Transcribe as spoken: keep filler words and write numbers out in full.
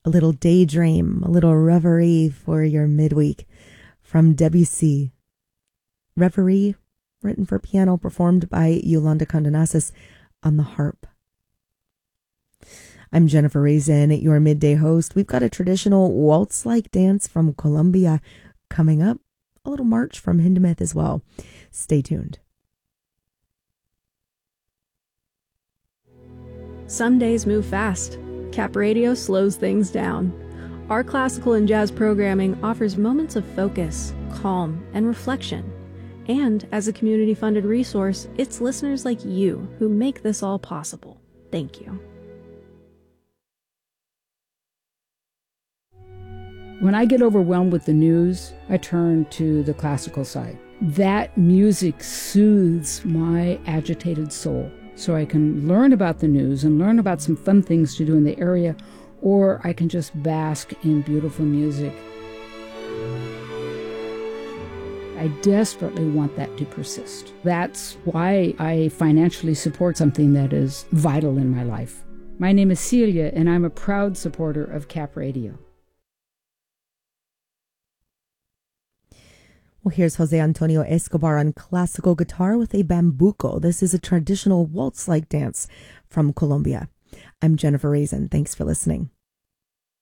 a little daydream, a little reverie for your midweek from Debussy. Reverie, written for piano, performed by Yolanda Condonasis on the harp. I'm Jennifer Raisin, your midday host. We've got a traditional waltz-like dance from Colombia coming up, a little march from Hindemith as well. Stay tuned. Some days move fast. Cap Radio slows things down. Our classical and jazz programming offers moments of focus, calm, and reflection. And as a community-funded resource, it's listeners like you who make this all possible. Thank you. When I get overwhelmed with the news, I turn to the classical side. That music soothes my agitated soul, so I can learn about the news and learn about some fun things to do in the area, or I can just bask in beautiful music. I desperately want that to persist. That's why I financially support something that is vital in my life. My name is Celia, and I'm a proud supporter of Cap Radio. Well, here's Jose Antonio Escobar on classical guitar with a bambuco. This is a traditional waltz-like dance from Colombia. I'm Jennifer Raisin. Thanks for listening.